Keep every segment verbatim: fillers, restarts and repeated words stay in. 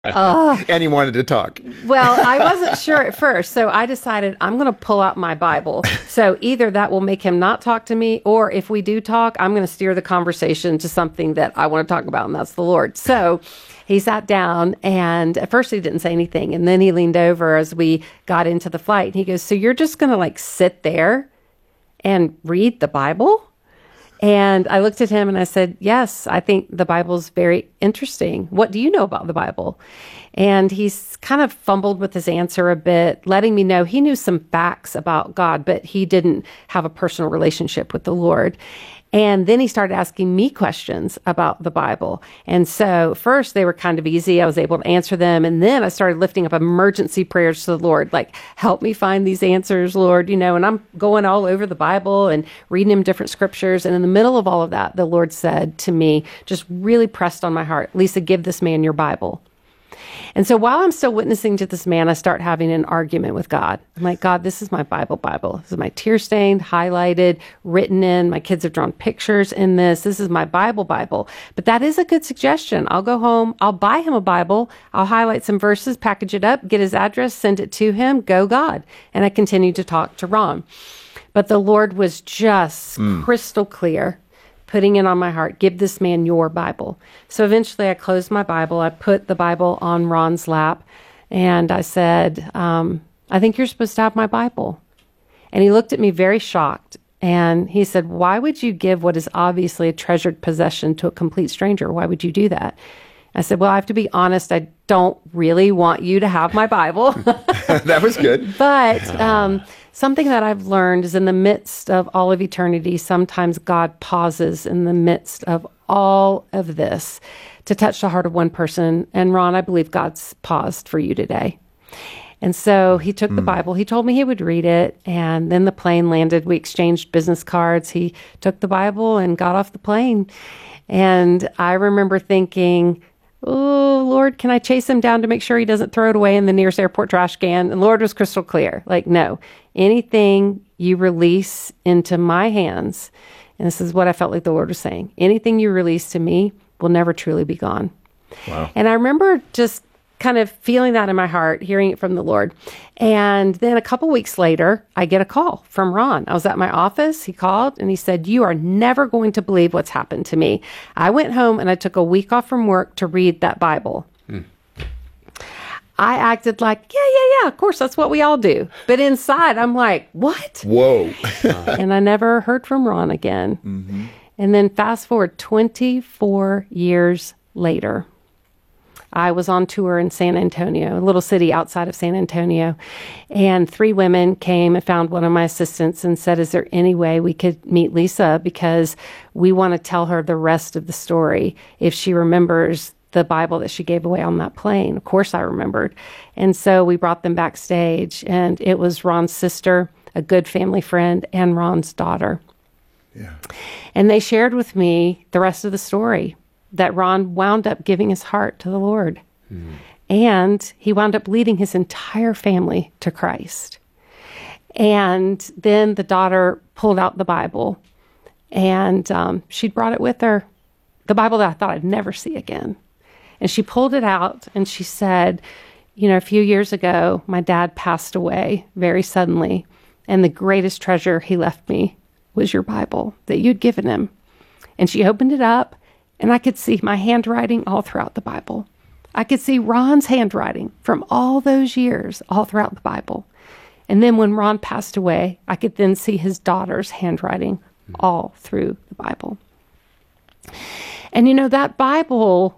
Uh, and he wanted to talk. Well, I wasn't sure at first, so I decided I'm going to pull out my Bible. So either that will make him not talk to me, or if we do talk, I'm going to steer the conversation to something that I want to talk about, and that's the Lord. So he sat down, and at first he didn't say anything, and then he leaned over as we got into the flight, and he goes, "So you're just going to like sit there and read the Bible?" And I looked at him and I said, "Yes, I think the Bible's very interesting. What do you know about the Bible?" And he's kind of fumbled with his answer a bit, letting me know he knew some facts about God, but he didn't have a personal relationship with the Lord. And then he started asking me questions about the Bible. And so first they were kind of easy. I was able to answer them. And then I started lifting up emergency prayers to the Lord, like, help me find these answers, Lord, you know, and I'm going all over the Bible and reading him different scriptures. And in the middle of all of that, the Lord said to me, just really pressed on my heart, "Lisa, give this man your Bible." And so while I'm still witnessing to this man, I start having an argument with God. I'm like, "God, this is my Bible Bible. This is my tear-stained, highlighted, written in. My kids have drawn pictures in this. This is my Bible Bible." But that is a good suggestion. I'll go home. I'll buy him a Bible. I'll highlight some verses, package it up, get his address, send it to him. Go God. And I continued to talk to Ron. But the Lord was just mm. crystal clear, putting it on my heart, "Give this man your Bible." So eventually I closed my Bible. I put the Bible on Ron's lap, and I said, um, "I think you're supposed to have my Bible." And he looked at me very shocked, and he said, "Why would you give what is obviously a treasured possession to a complete stranger? Why would you do that?" I said, "Well, I have to be honest. I don't really want you to have my Bible." That was good. But um, something that I've learned is in the midst of all of eternity, sometimes God pauses in the midst of all of this to touch the heart of one person. And Ron, I believe God's paused for you today. And so he took the mm. Bible. He told me he would read it. And then the plane landed. We exchanged business cards. He took the Bible and got off the plane. And I remember thinking, "Oh, Lord, can I chase him down to make sure he doesn't throw it away in the nearest airport trash can?" And the Lord was crystal clear. Like, "No, anything you release into my hands," and this is what I felt like the Lord was saying, "anything you release to me will never truly be gone." Wow. And I remember just kind of feeling that in my heart, hearing it from the Lord. And then a couple weeks later, I get a call from Ron. I was at my office. He called and he said, "You are never going to believe what's happened to me. I went home and I took a week off from work to read that Bible." Hmm. I acted like, yeah, yeah, yeah, of course, that's what we all do. But inside, I'm like, what? Whoa. And I never heard from Ron again. Mm-hmm. And then fast forward twenty-four years later, I was on tour in San Antonio, a little city outside of San Antonio, and three women came and found one of my assistants and said, "Is there any way we could meet Lisa? Because we want to tell her the rest of the story if she remembers the Bible that she gave away on that plane." Of course I remembered. And so we brought them backstage, and it was Ron's sister, a good family friend, and Ron's daughter. Yeah. And they shared with me the rest of the story, that Ron wound up giving his heart to the Lord. Mm. And he wound up leading his entire family to Christ. And then the daughter pulled out the Bible, and um, she'd brought it with her, the Bible that I thought I'd never see again. And she pulled it out, and she said, "You know, a few years ago, my dad passed away very suddenly, and the greatest treasure he left me was your Bible that you'd given him." And she opened it up, and I could see my handwriting all throughout the Bible. I could see Ron's handwriting from all those years all throughout the Bible. And then when Ron passed away, I could then see his daughter's handwriting all through the Bible. And you know, that Bible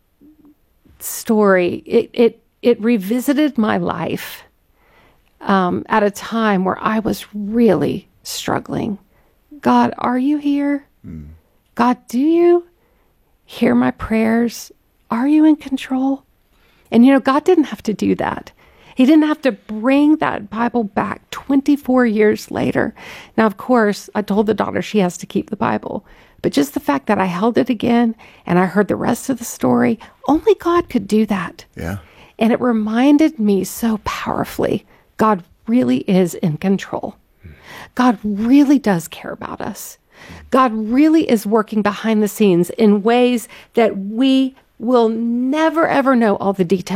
story, it it, it revisited my life um, at a time where I was really struggling. God, are you here? Mm. God, do you hear my prayers? Are you in control? And you know, God didn't have to do that. He didn't have to bring that Bible back twenty-four years later. Now, of course, I told the daughter she has to keep the Bible. But just the fact that I held it again and I heard the rest of the story, only God could do that. Yeah. And it reminded me so powerfully, God really is in control. God really does care about us. God really is working behind the scenes in ways that we will never, ever know all the details